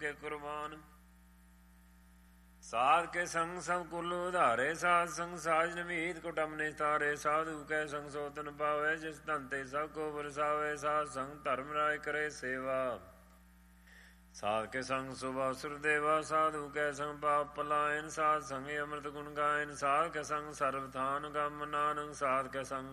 ਕੇ ਕੁਰਬਾਨ। ਸਾਧ ਕੇ ਸੰਗ ਸਭ ਕੁਲ ਉਧਾਰੇ, ਸਾਧ ਸੰਗ ਸਾਜ ਨਮੀਤ ਕੁਟਮ ਨਿਸਤਾਰੇ। ਸਾਧੂ ਕੈ ਸੰਗ ਸੋ ਤਨ ਪਾਵੇ, ਜਿਸ ਧਨ ਤੇ ਸਭ ਕੋ ਵਰਸਾਵੇ। ਸਾਧ ਸੰਗ ਧਰਮ ਰਾਏ ਕਰੇ ਸੇਵਾ, ਸਾਧ ਕੇ ਸੰਗ ਸੁਭਾ ਸੁਰਦੇਵਾ। ਸਾਧੂ ਕੈ ਸੰਗ ਪਾਪ ਪਲਾਇਨ, ਸਾਧ ਸੰਗ ਅੰਮ੍ਰਿਤ ਗੁਣ ਗਾਇਨ। ਸਾਧ ਕੇ ਸੰਗ ਸਰਬ ਥਾਨ ਗਮ ਨਾਨਕ, ਸਾਧ ਕੇ ਸੰਗ